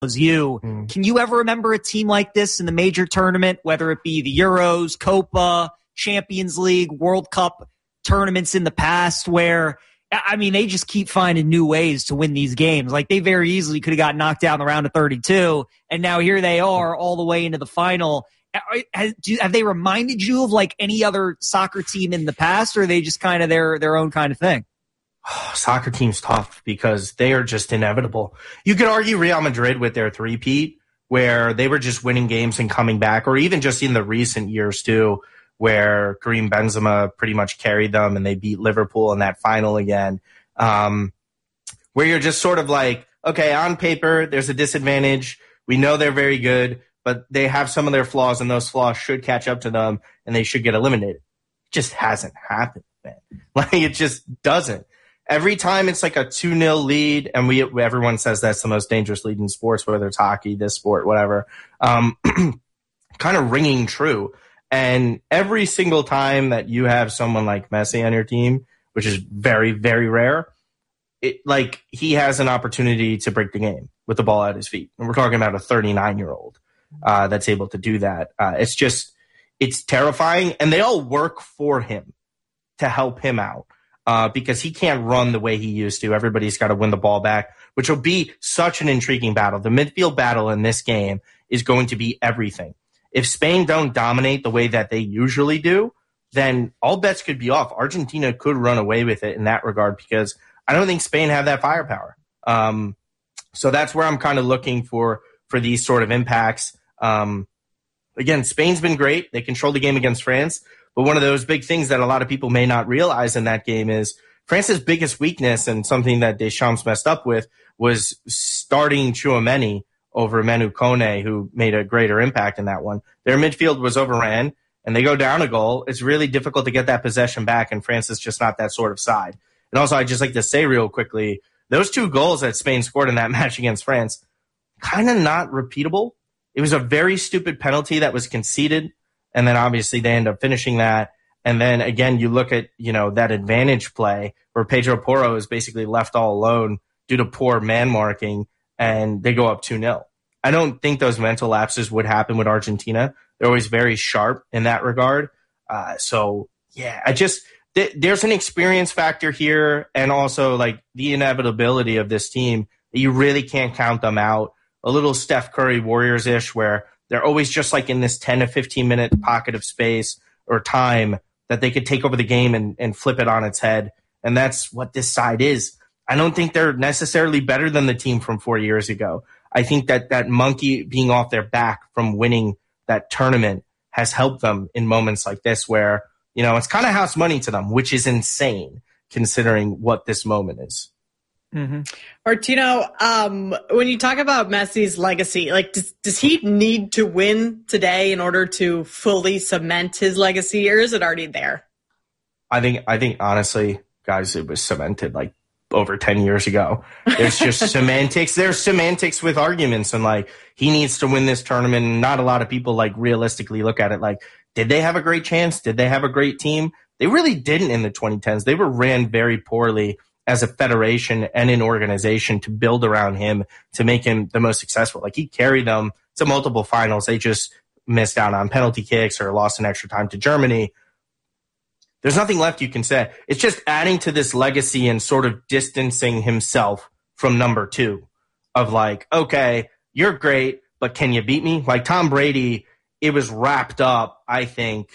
you. Can you ever remember a team like this in the major tournament, whether it be the Euros, Copa, Champions League, World Cup tournaments in the past where, I mean, they just keep finding new ways to win these games. Like, they very easily could have got knocked out in the round of 32, and now here they are all the way into the final. Have they reminded you of like any other soccer team in the past, or are they just kind of their own kind of thing? Soccer team's tough because they are just inevitable. You could argue Real Madrid with their three-peat, where they were just winning games and coming back, or even just in the recent years too, where Karim Benzema pretty much carried them and they beat Liverpool in that final again, where you're just sort of like, okay, on paper, there's a disadvantage. We know they're very good, but they have some of their flaws, and those flaws should catch up to them, and they should get eliminated. It just hasn't happened, man. Like, it just doesn't. Every time it's like a 2-0 lead, and everyone says that's the most dangerous lead in sports, whether it's hockey, this sport, whatever, kind of ringing true. And every single time that you have someone like Messi on your team, which is very, very rare, he has an opportunity to break the game with the ball at his feet. And we're talking about a 39-year-old that's able to do that. It's terrifying, and they all work for him to help him out. Because he can't run the way he used to. Everybody's got to win the ball back, which will be such an intriguing battle. The midfield battle in this game is going to be everything. If Spain don't dominate the way that they usually do, then all bets could be off. Argentina could run away with it in that regard because I don't think Spain have that firepower. So that's where I'm kind of looking for these sort of impacts. Again, Spain's been great. They controlled the game against France. But one of those big things that a lot of people may not realize in that game is France's biggest weakness, and something that Deschamps messed up with, was starting Tchouaméni over Manu Kone, who made a greater impact in that one. Their midfield was overran, and they go down a goal. It's really difficult to get that possession back, and France is just not that sort of side. And also, I'd just like to say real quickly, those 2 goals that Spain scored in that match against France, kind of not repeatable. It was a very stupid penalty that was conceded. And then obviously they end up finishing that. And then again, you look at, that advantage play where Pedro Porro is basically left all alone due to poor man marking, and they go up 2-0. I don't think those mental lapses would happen with Argentina. They're always very sharp in that regard. There's an experience factor here, and also like the inevitability of this team that you really can't count them out. A little Steph Curry Warriors-ish, where they're always just like in this 10 to 15 minute pocket of space or time that they could take over the game and flip it on its head. And that's what this side is. I don't think they're necessarily better than the team from 4 years ago. I think that monkey being off their back from winning that tournament has helped them in moments like this where, it's kind of house money to them, which is insane considering what this moment is. Mm-hmm. Martino, when you talk about Messi's legacy, like does he need to win today in order to fully cement his legacy, or is it already there? I think honestly, guys, it was cemented like over 10 years ago. There's just semantics. There's semantics with arguments, and like he needs to win this tournament. Not a lot of people like realistically look at it like, did they have a great chance? Did they have a great team? They really didn't in the 2010s. They were ran very poorly as a federation and an organization to build around him to make him the most successful. Like, he carried them to multiple finals. They just missed out on penalty kicks or lost in extra time to Germany. There's nothing left you can say. It's just adding to this legacy and sort of distancing himself from number 2 of like, okay, you're great, but can you beat me? Like Tom Brady, it was wrapped up, I think,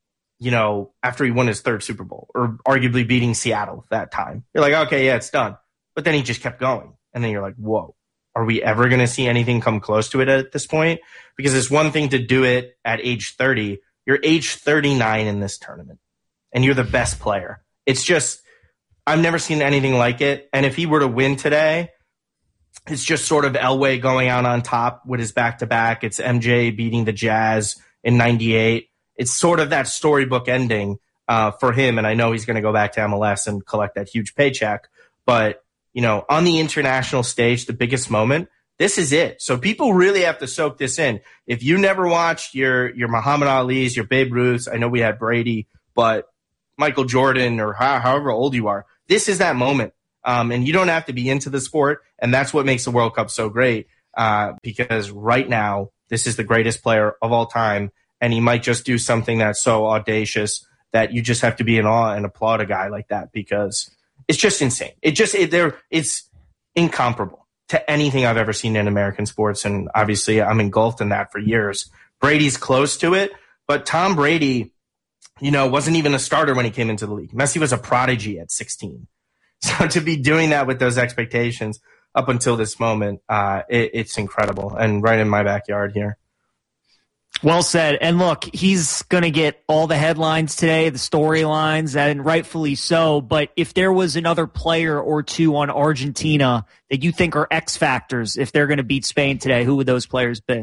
after he won his 3rd Super Bowl, or arguably beating Seattle that time. You're like, okay, yeah, it's done. But then he just kept going. And then you're like, whoa, are we ever going to see anything come close to it at this point? Because it's one thing to do it at age 30. You're age 39 in this tournament, and you're the best player. It's just, I've never seen anything like it. And if he were to win today, it's just sort of Elway going out on top with his back-to-back. It's MJ beating the Jazz in 98. It's sort of that storybook ending for him, and I know he's going to go back to MLS and collect that huge paycheck. But, on the international stage, the biggest moment, this is it. So people really have to soak this in. If you never watched your Muhammad Ali's, your Babe Ruths, I know we had Brady, but Michael Jordan, or however old you are, this is that moment. And you don't have to be into the sport, and that's what makes the World Cup so great. because right now this is the greatest player of all time, and he might just do something that's so audacious that you just have to be in awe and applaud a guy like that, because it's just insane. It's incomparable to anything I've ever seen in American sports, and obviously I'm engulfed in that for years. Brady's close to it, but Tom Brady, wasn't even a starter when he came into the league. Messi was a prodigy at 16. So to be doing that with those expectations up until this moment, it's incredible, and right in my backyard here. Well said. And look, he's going to get all the headlines today, the storylines, and rightfully so. But if there was another player or two on Argentina that you think are X factors if they're going to beat Spain today, who would those players be?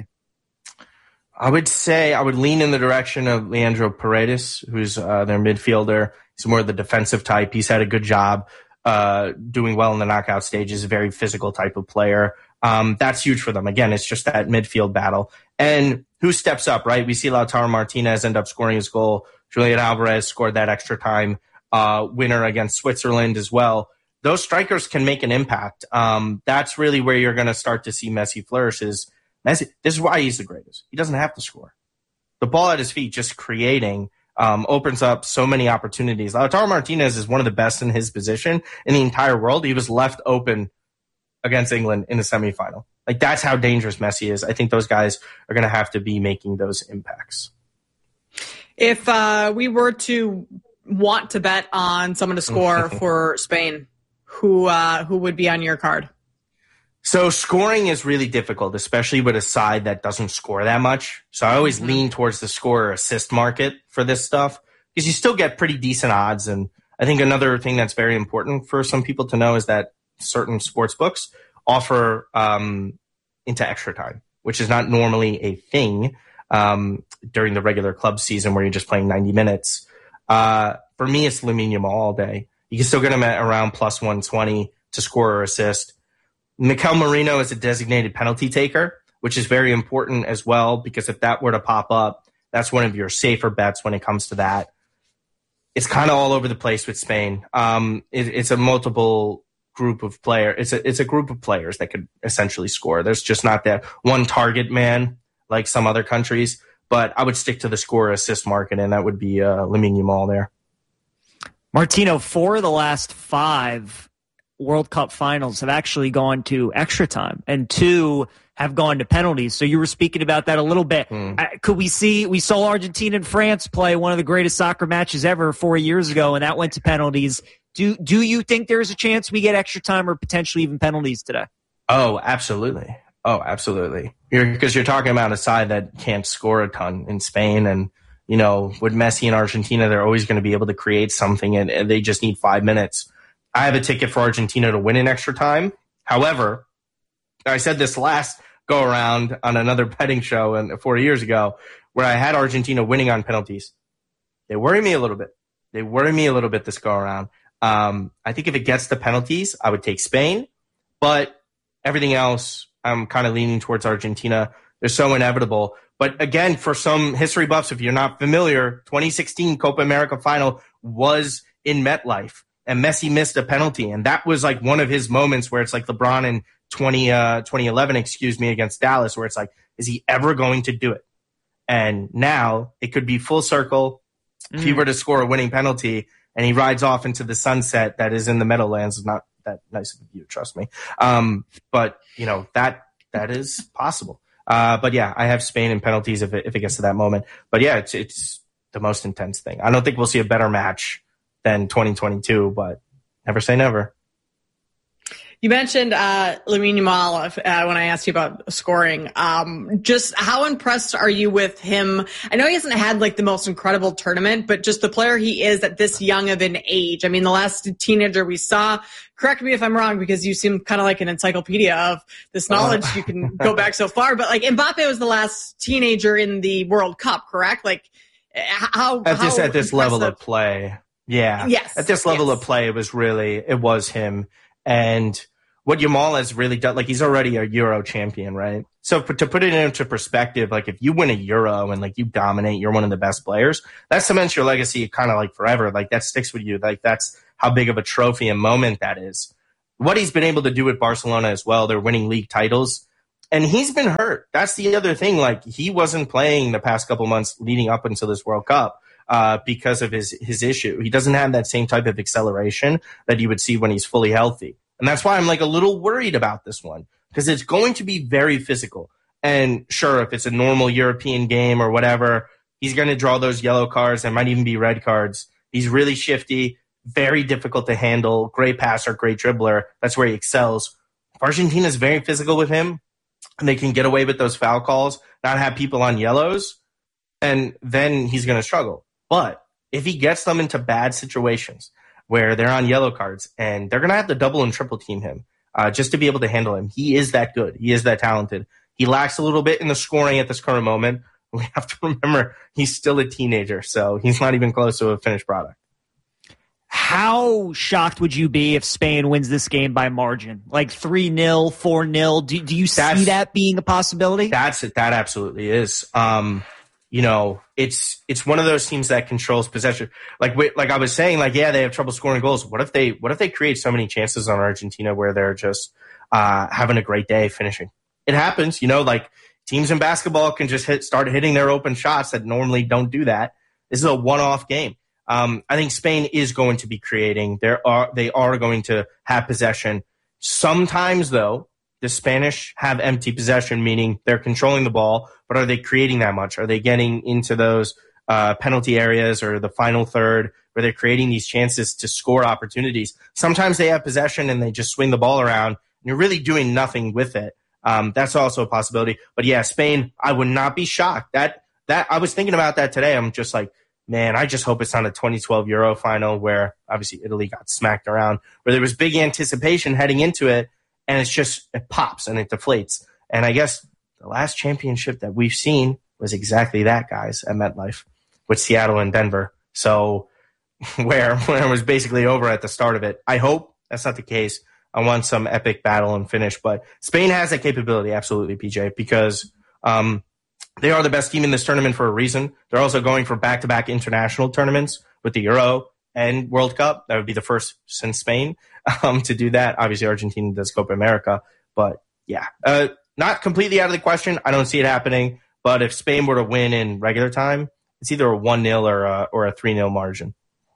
I would say I would lean in the direction of Leandro Paredes, who's their midfielder. He's more of the defensive type. He's had a good job doing well in the knockout stage. He's a very physical type of player. That's huge for them. Again, it's just that midfield battle. And who steps up, right? We see Lautaro Martinez end up scoring his goal. Julian Alvarez scored that extra time winner against Switzerland as well. Those strikers can make an impact. That's really where you're going to start to see Messi flourish. Messi, this is why he's the greatest. He doesn't have to score. The ball at his feet, just creating, opens up so many opportunities. Lautaro Martinez is one of the best in his position in the entire world. He was left open against England in the semifinal. Like, that's how dangerous Messi is. I think those guys are going to have to be making those impacts. If we were to want to bet on someone to score for Spain, who would be on your card? So scoring is really difficult, especially with a side that doesn't score that much. So I always lean towards the scorer assist market for this stuff, because you still get pretty decent odds. And I think another thing that's very important for some people to know is that certain sports books offer into extra time, which is not normally a thing during the regular club season where you're just playing 90 minutes. For me, it's Lamine Yamal all day. You can still get him at around plus 120 to score or assist. Mikel Merino is a designated penalty taker, which is very important as well, because if that were to pop up, that's one of your safer bets when it comes to that. It's kind of all over the place with Spain. It's a multiple group of players. It's a group of players that could essentially score. There's just not that one target man like some other countries, but I would stick to the score assist market, and that would be Lamine Yamal there. Martino, 4 of the last 5 World Cup finals have actually gone to extra time, and 2 have gone to penalties. So you were speaking about that a little bit. We saw Argentina and France play one of the greatest soccer matches ever 4 years ago, and that went to penalties. Do you think there's a chance we get extra time or potentially even penalties today? Oh, absolutely. Because you're talking about a side that can't score a ton in Spain, and with Messi and Argentina, they're always going to be able to create something, and they just need 5 minutes. I have a ticket for Argentina to win in extra time. However, I said this last go around on another betting show 4 years ago, where I had Argentina winning on penalties. They worry me a little bit. This go around. I think if it gets to penalties, I would take Spain, but everything else, I'm kind of leaning towards Argentina. They're so inevitable. But again, for some history buffs, if you're not familiar, 2016 Copa America final was in MetLife, and Messi missed a penalty. And that was like one of his moments where it's like LeBron in 2011, against Dallas, where it's like, is he ever going to do it? And now it could be full circle. If he were to score a winning penalty and he rides off into the sunset that is in the Meadowlands, is not that nice of a view, trust me. But that is possible. But yeah, I have Spain in penalties if it gets to that moment. But yeah, it's the most intense thing. I don't think we'll see a better match than 2022, but never say never. You mentioned Lamine Yamal when I asked you about scoring. Just how impressed are you with him? I know he hasn't had like the most incredible tournament, but just the player he is at this young of an age. I mean, the last teenager we saw, correct me if I'm wrong, because you seem kind of like an encyclopedia of this knowledge. You can go back so far, but like Mbappe was the last teenager in the World Cup, correct? Like at this level of play. Yeah. Yes. At this level of play, it was him. And what Yamal has really done, like, he's already a Euro champion, right? So to put it into perspective, like, if you win a Euro and like you dominate, you're one of the best players, that cements your legacy kind of like forever. Like, that sticks with you. Like, that's how big of a trophy and moment that is. What he's been able to do with Barcelona as well, they're winning league titles. And he's been hurt. That's the other thing. Like, he wasn't playing the past couple months leading up until this World Cup because of his issue. He doesn't have that same type of acceleration that you would see when he's fully healthy. And that's why I'm like a little worried about this one, because it's going to be very physical. And sure, if it's a normal European game or whatever, he's going to draw those yellow cards. There might even be red cards. He's really shifty, very difficult to handle, great passer, great dribbler. That's where he excels. If Argentina is very physical with him, and they can get away with those foul calls, not have people on yellows, and then he's going to struggle. But if he gets them into bad situations where they're on yellow cards and they're going to have to double and triple team him just to be able to handle him, he is that good. He is that talented. He lacks a little bit in the scoring at this current moment. We have to remember he's still a teenager, so he's not even close to a finished product. How shocked would you be if Spain wins this game by margin? Like 3-0, 4-0? Do you see that being a possibility? That absolutely is. It's one of those teams that controls possession. Like I was saying, like, yeah, they have trouble scoring goals. What if they create so many chances on Argentina where they're just having a great day finishing? It happens, like teams in basketball can just start hitting their open shots that normally don't do that. This is a one-off game. I think Spain is going to be creating. They are going to have possession. Sometimes, though, the Spanish have empty possession, meaning they're controlling the ball, but are they creating that much? Are they getting into those penalty areas or the final third where they're creating these chances to score opportunities? Sometimes they have possession and they just swing the ball around, and you're really doing nothing with it. That's also a possibility. But yeah, Spain, I would not be shocked. That I was thinking about that today. I'm just like, man, I just hope it's not a 2012 Euro final where obviously Italy got smacked around, where there was big anticipation heading into it, and it pops and it deflates. And I guess the last championship that we've seen was exactly that, guys, at MetLife with Seattle and Denver. So where it was basically over at the start of it. I hope that's not the case. I want some epic battle and finish. But Spain has that capability, absolutely, PJ, because they are the best team in this tournament for a reason. They're also going for back-to-back international tournaments with the Euro and World Cup. That would be the first since Spain to do that. Obviously, Argentina does Copa America. But, yeah, not completely out of the question. I don't see it happening. But if Spain were to win in regular time, it's either a 1-0 or a 3-0 margin.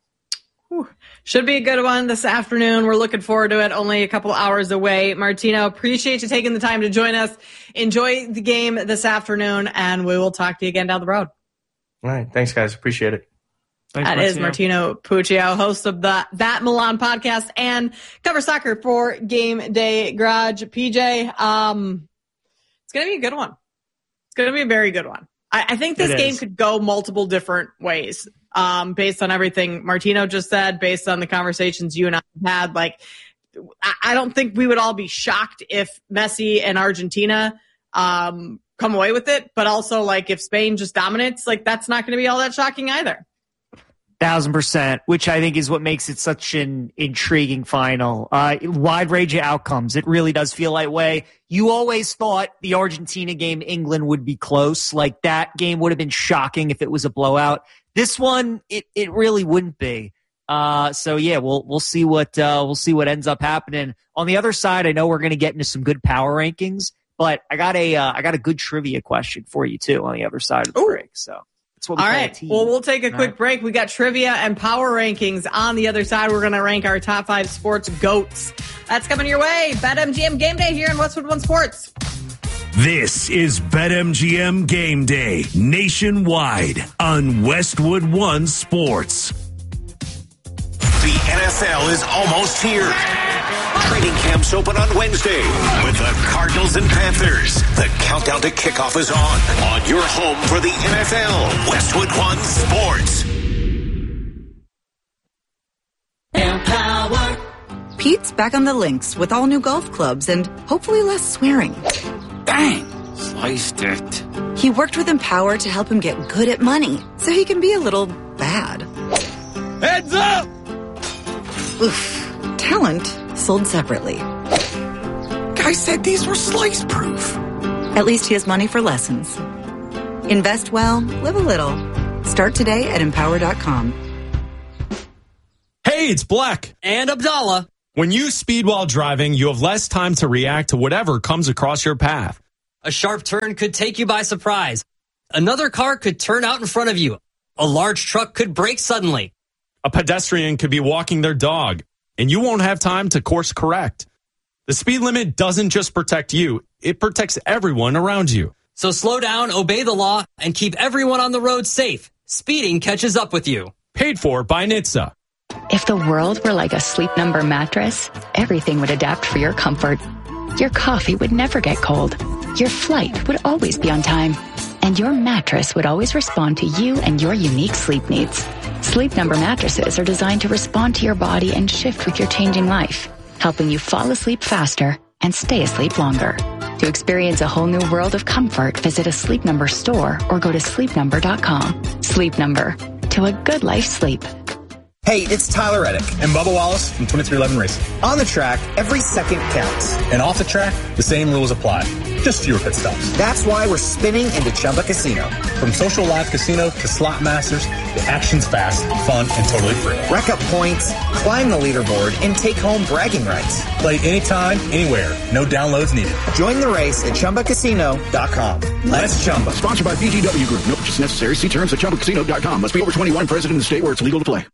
Should be a good one this afternoon. We're looking forward to it. Only a couple hours away. Martino, appreciate you taking the time to join us. Enjoy the game this afternoon, and we will talk to you again down the road. All right. Thanks, guys. Appreciate it. Thanks, that is Martino Puccio, host of the That Milan podcast and Cover Soccer for Game Day Garage. PJ, it's going to be a good one. It's going to be a very good one. I think this game could go multiple different ways. Based on everything Martino just said, based on the conversations you and I had, like, I don't think we would all be shocked if Messi and Argentina come away with it. But also, like, if Spain just dominates, like, that's not going to be all that shocking either. 1,000%, which I think is what makes it such an intriguing final. Wide range of outcomes. It really does feel that way. You always thought the Argentina game, England would be close. Like, that game would have been shocking if it was a blowout. This one, it really wouldn't be. So yeah, we'll see what ends up happening. On the other side, I know we're going to get into some good power rankings, but I got a good trivia question for you too on the other side of the break. So. All right. Well, we'll take a quick break. We got trivia and power rankings on the other side. We're going to rank our top 5 sports GOATs. That's coming your way. BetMGM Game Day here in Westwood One Sports. This is BetMGM Game Day nationwide on Westwood One Sports. The NFL is almost here. Training camps open on Wednesday with the Cardinals and Panthers. The countdown to kickoff is on your home for the NFL, Westwood One Sports. Empower. Pete's back on the links with all new golf clubs and hopefully less swearing. Bang! Sliced it. He worked with Empower to help him get good at money so he can be a little bad. Heads up! Oof. Talent sold separately. Guy said these were slice proof. At least he has money for lessons. Invest well, live a little. Start today at Empower.com. Hey, it's Black. And Abdallah. When you speed while driving, you have less time to react to whatever comes across your path. A sharp turn could take you by surprise. Another car could turn out in front of you. A large truck could brake suddenly. A pedestrian could be walking their dog, and you won't have time to course correct. The speed limit doesn't just protect you, it protects everyone around you. So slow down, obey the law, and keep everyone on the road safe. Speeding catches up with you. Paid for by NHTSA. If the world were like a Sleep Number mattress, everything would adapt for your comfort. Your coffee would never get cold. Your flight would always be on time. And your mattress would always respond to you and your unique sleep needs. Sleep Number mattresses are designed to respond to your body and shift with your changing life, helping you fall asleep faster and stay asleep longer. To experience a whole new world of comfort, visit a Sleep Number store or go to sleepnumber.com. Sleep Number. To a good life sleep. Hey, it's Tyler Reddick and Bubba Wallace from 2311 Racing. On the track, every second counts. And off the track, the same rules apply. Just fewer pit stops. That's why we're spinning into Chumba Casino. From social live casino to slot masters, the action's fast, fun, and totally free. Rack up points, climb the leaderboard, and take home bragging rights. Play anytime, anywhere. No downloads needed. Join the race at ChumbaCasino.com. Let's Chumba. Sponsored by VGW Group. No purchase necessary. See terms at ChumbaCasino.com. Must be over 21, present in the state where it's legal to play.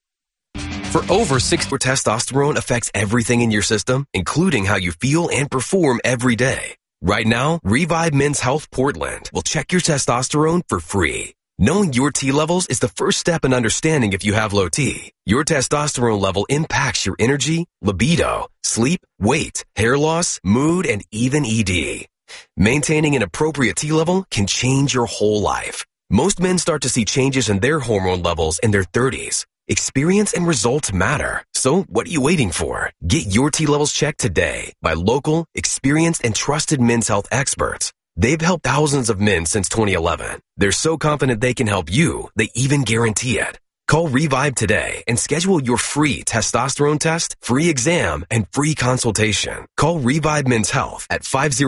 For over 6 years, testosterone affects everything in your system, including how you feel and perform every day. Right now, Revive Men's Health Portland will check your testosterone for free. Knowing your T levels is the first step in understanding if you have low T. Your testosterone level impacts your energy, libido, sleep, weight, hair loss, mood, and even ED. Maintaining an appropriate T level can change your whole life. Most men start to see changes in their hormone levels in their 30s. Experience and results matter. So what are you waiting for? Get your T levels checked today by local, experienced, and trusted men's health experts. They've helped thousands of men since 2011. They're so confident they can help you, they even guarantee it. Call Revive today and schedule your free testosterone test, free exam, and free consultation. Call Revive Men's Health at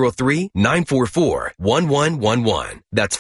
503-944-1111. That's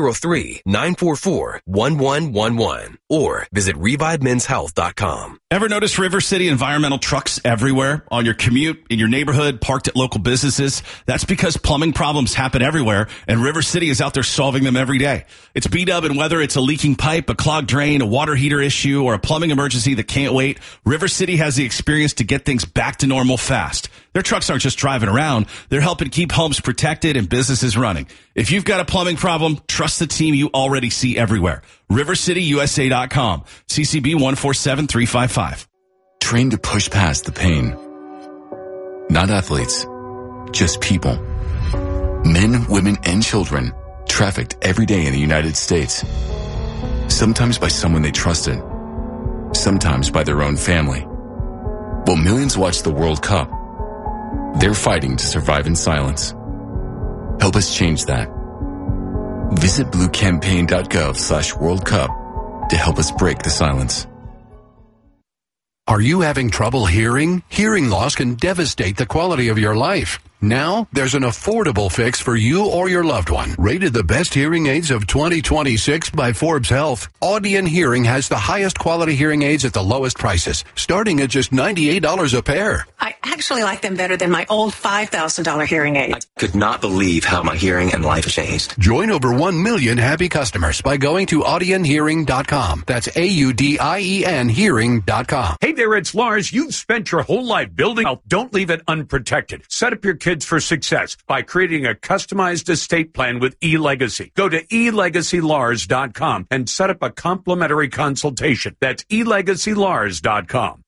503-944-1111. Or visit ReviveMen'sHealth.com. Ever notice River City environmental trucks everywhere? On your commute, in your neighborhood, parked at local businesses? That's because plumbing problems happen everywhere, and River City is out there solving them every day. It's B-Dub, and whether it's a leaking pipe, a clogged drain, a water heater issue, or a plumbing emergency that can't wait, River City has the experience to get things back to normal fast. Their trucks aren't just driving around. They're helping keep homes protected and businesses running. If you've got a plumbing problem, trust the team you already see everywhere. RiverCityUSA.com. CCB 147355. Trained to push past the pain. Not athletes, just people. Men, women, and children trafficked every day in the United States. Sometimes by someone they trusted. Sometimes by their own family. While millions watch the World Cup, they're fighting to survive in silence. Help us change that. Visit bluecampaign.gov/World Cup to help us break the silence. Are you having trouble hearing? Hearing loss can devastate the quality of your life. Now, there's an affordable fix for you or your loved one. Rated the best hearing aids of 2026 by Forbes Health, Audion Hearing has the highest quality hearing aids at the lowest prices, starting at just $98 a pair. I actually like them better than my old $5,000 hearing aid. I could not believe how my hearing and life changed. Join over 1 million happy customers by going to audionhearing.com. That's AUDIEN hearing.com. Hey there, it's Lars. You've spent your whole life building health. Don't leave it unprotected. Set up your kids for success by creating a customized estate plan with eLegacy. Go to elegacylars.com and set up a complimentary consultation. That's elegacylars.com.